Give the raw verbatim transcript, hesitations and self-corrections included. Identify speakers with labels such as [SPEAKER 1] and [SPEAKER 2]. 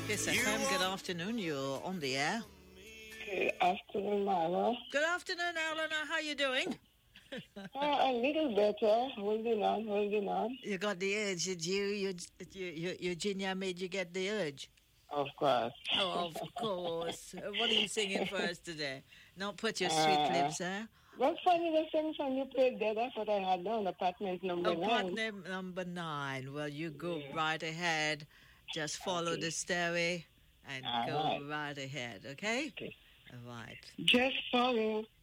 [SPEAKER 1] Yes, F M, good afternoon. You're on the air.
[SPEAKER 2] Good afternoon, Mara.
[SPEAKER 1] Good afternoon, Eleanor. How you doing?
[SPEAKER 2] uh, a little better. Holding on, holding on.
[SPEAKER 1] You got the urge, did you? You, you, you, Eugenia made you get the urge?
[SPEAKER 2] Of course.
[SPEAKER 1] Oh, of course. What are you singing for us today? Don't put your sweet
[SPEAKER 2] Uh,
[SPEAKER 1] lips, huh?
[SPEAKER 2] What's funny, the same song you played there, that's what I had down, apartment number nine.
[SPEAKER 1] Apartment number nine. Well, you go yeah. right ahead. Just follow okay. the stairway and All go right. right ahead, okay?
[SPEAKER 2] Okay.
[SPEAKER 1] All right.
[SPEAKER 2] Just follow